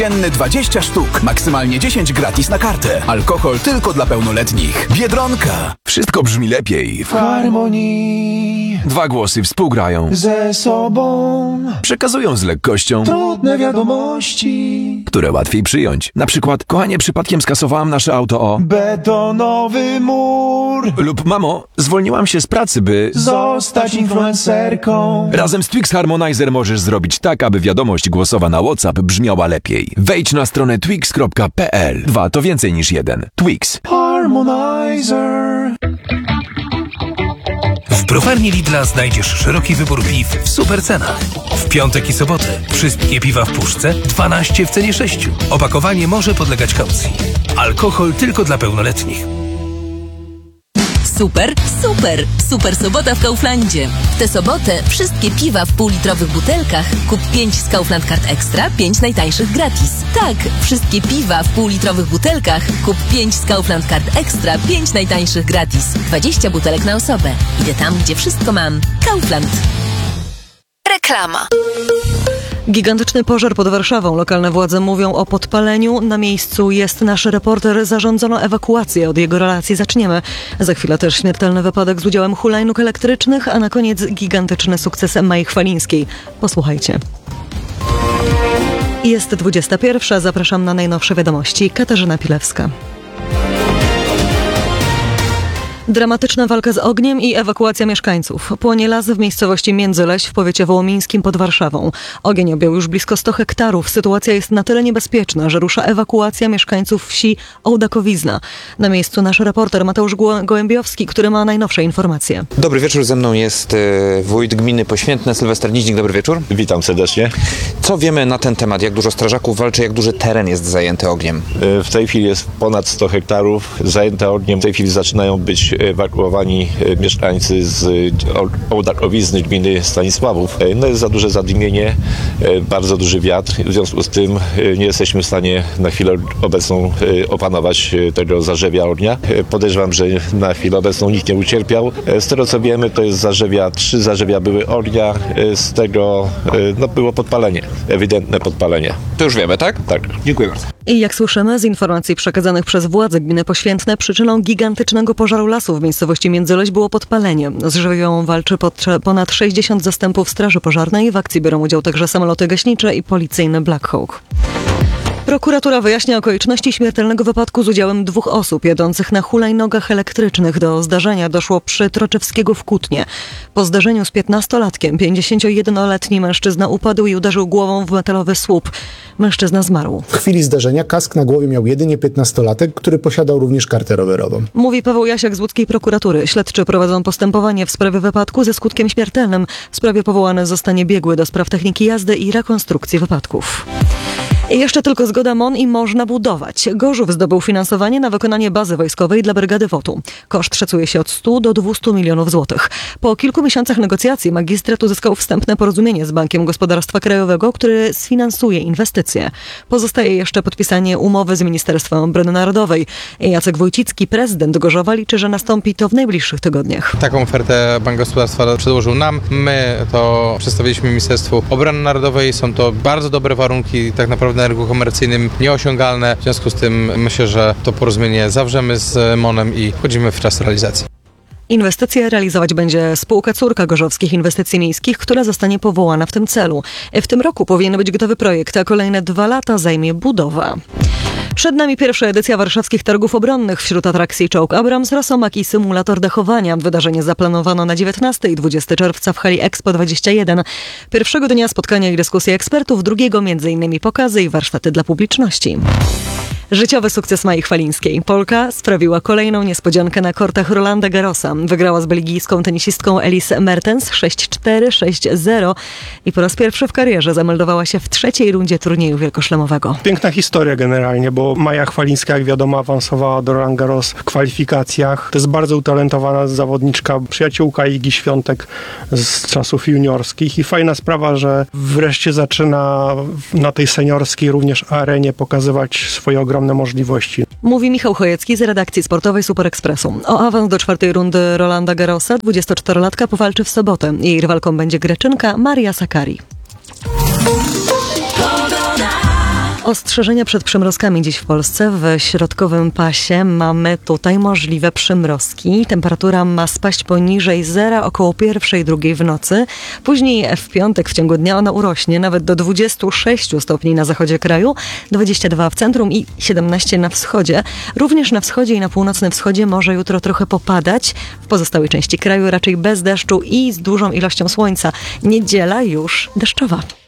Dzienny 20 sztuk, maksymalnie 10 gratis na kartę. Alkohol tylko dla pełnoletnich. Biedronka. Wszystko brzmi lepiej. W harmonii. Dwa głosy współgrają. Ze sobą. Przekazują z lekkością Trudne wiadomości. które łatwiej przyjąć. Na przykład, kochanie, przypadkiem skasowałam nasze auto o... Betonowy mur. Lub, mamo, zwolniłam się z pracy, by... Zostać influencerką. Razem z Twix Harmonizer możesz zrobić tak, aby wiadomość głosowa na WhatsApp brzmiała lepiej. Wejdź na stronę twix.pl. 2 to więcej niż 1. Twix. Harmonizer. W browarni Lidla znajdziesz szeroki wybór piw w super cenach. W piątek i sobotę wszystkie piwa w puszce 12 w cenie 6. Opakowanie może podlegać kaucji. Alkohol tylko dla pełnoletnich. Super, super! Super sobota w Kauflandzie. W tę sobotę wszystkie piwa w półlitrowych butelkach kup 5 z Kaufland Card Extra, 5 najtańszych gratis. Tak, wszystkie piwa w półlitrowych butelkach kup 5 z Kaufland Card Extra, 5 najtańszych gratis. 20 butelek na osobę. Idę tam, gdzie wszystko mam. Kaufland. Reklama. Gigantyczny pożar pod Warszawą. Lokalne władze mówią o podpaleniu. Na miejscu jest nasz reporter. Zarządzono ewakuację. Od jego relacji zaczniemy. Za chwilę też śmiertelny wypadek z udziałem hulajnóg elektrycznych, a na koniec gigantyczny sukces Mai Chwalińskiej. Posłuchajcie. Jest 21. Zapraszam na najnowsze wiadomości. Katarzyna Pilewska. Dramatyczna walka z ogniem i ewakuacja mieszkańców. Płonie las w miejscowości Międzyleś w powiecie wołomińskim pod Warszawą. Ogień objął już blisko 100 hektarów. Sytuacja jest na tyle niebezpieczna, że rusza ewakuacja mieszkańców wsi Ołdakowizna. Na miejscu nasz reporter Mateusz Gołębiowski, który ma najnowsze informacje. Dobry wieczór, ze mną jest wójt gminy Poświętne, Sylwester Niźnik. Dobry wieczór. Witam serdecznie. Co wiemy na ten temat? Jak dużo strażaków walczy, jak duży teren jest zajęty ogniem? W tej chwili jest ponad 100 hektarów zajęte ogniem. W tej chwili zaczynają być ewakuowani mieszkańcy z Ołdakowizny gminy Stanisławów. No jest za duże zadymienie, bardzo duży wiatr. W związku z tym nie jesteśmy w stanie na chwilę obecną opanować tego zarzewia ognia. Podejrzewam, że na chwilę obecną nikt nie ucierpiał. Z tego co wiemy, to jest zarzewia, 3 zarzewia były ognia, z tego było podpalenie, ewidentne podpalenie. To już wiemy, tak? Tak. Dziękuję bardzo. I jak słyszymy z informacji przekazanych przez władze gminy Poświętne, przyczyną gigantycznego pożaru lasu w miejscowości Międzyleś było podpalenie. Z żywiołem walczy ponad 60 zastępów straży pożarnej. W akcji biorą udział także samoloty gaśnicze i policyjny Black Hawk. Prokuratura wyjaśnia okoliczności śmiertelnego wypadku z udziałem 2 osób jadących na hulajnogach elektrycznych. Do zdarzenia doszło przy Troczewskiego w Kutnie. Po zdarzeniu z 15-latkiem 51-letni mężczyzna upadł i uderzył głową w metalowy słup. Mężczyzna zmarł. W chwili zdarzenia kask na głowie miał jedynie 15-latek, który posiadał również kartę rowerową. Mówi Paweł Jasiak z łódzkiej prokuratury. Śledczy prowadzą postępowanie w sprawie wypadku ze skutkiem śmiertelnym. W sprawie powołany zostanie biegły do spraw techniki jazdy i rekonstrukcji wypadków. I jeszcze tylko zgoda MON i można budować. Gorzów zdobył finansowanie na wykonanie bazy wojskowej dla brygady WOT-u. Koszt szacuje się od 100 do 200 milionów złotych. Po kilku miesiącach negocjacji magistrat uzyskał wstępne porozumienie z Bankiem Gospodarstwa Krajowego, który sfinansuje inwestycje. Pozostaje jeszcze podpisanie umowy z Ministerstwem Obrony Narodowej. Jacek Wójcicki, prezydent Gorzowa, liczy, że nastąpi to w najbliższych tygodniach. Taką ofertę Bank Gospodarstwa przedłożył nam. My to przedstawiliśmy Ministerstwu Obrony Narodowej. Są to bardzo dobre warunki, tak naprawdę na rynku komercyjnym nieosiągalne. W związku z tym myślę, że to porozumienie zawrzemy z MON-em i wchodzimy w czas realizacji. Inwestycje realizować będzie spółka córka Gorzowskich Inwestycji Miejskich, która zostanie powołana w tym celu. W tym roku powinien być gotowy projekt, a kolejne 2 lata zajmie budowa. Przed nami pierwsza edycja warszawskich targów obronnych. Wśród atrakcji czołg Abrams, Rosomak i symulator dachowania. Wydarzenie zaplanowano na 19 i 20 czerwca w hali Expo 21. Pierwszego dnia spotkania i dyskusje ekspertów, drugiego m.in. pokazy i warsztaty dla publiczności. Życiowy sukces Mai Chwalińskiej. Polka sprawiła kolejną niespodziankę na kortach Rolanda Garrosa. Wygrała z belgijską tenisistką Elise Mertens 6-4, 6-0 i po raz pierwszy w karierze zameldowała się w 3. rundzie turnieju wielkoszlemowego. Piękna historia generalnie, bo Maja Chwalińska, jak wiadomo, awansowała do Roland Garros w kwalifikacjach. To jest bardzo utalentowana zawodniczka, przyjaciółka Igi Świątek z czasów juniorskich i fajna sprawa, że wreszcie zaczyna na tej seniorskiej również arenie pokazywać swoje ogromne możliwości. Mówi Michał Chojecki z redakcji sportowej Super Expressu. O awans do 4. rundy Rolanda Garrosa 24-latka powalczy w sobotę. Jej rywalką będzie Greczynka Maria Sakkari. Ostrzeżenia przed przymrozkami dziś w Polsce. W środkowym pasie mamy tutaj możliwe przymrozki. Temperatura ma spaść poniżej zera około 1-2 w nocy. Później w piątek w ciągu dnia ona urośnie nawet do 26 stopni na zachodzie kraju, 22 w centrum i 17 na wschodzie. Również na wschodzie i na północnym wschodzie może jutro trochę popadać. W pozostałej części kraju raczej bez deszczu i z dużą ilością słońca. Niedziela już deszczowa.